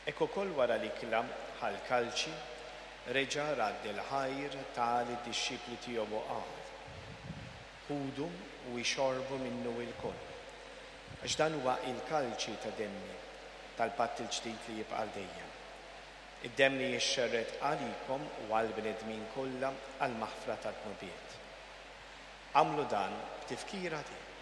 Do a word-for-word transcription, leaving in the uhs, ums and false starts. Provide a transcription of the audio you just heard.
Ek ukoll wara li kla ħal-kalċi reġa' radd il-ħajr ta' lid-dixxipli tiegħu qal: ħudu u jxorbu minnu l-koll, għax dan huwa il-kalċi ta' demmi tal-patt il-ġdid li jibqa' dejjem. Id-demm li jixxerred għalikom u għall-bnedmin kollha għall-maħfra tad-dnubiet. Għamlu dan b'tifkira tiegħek.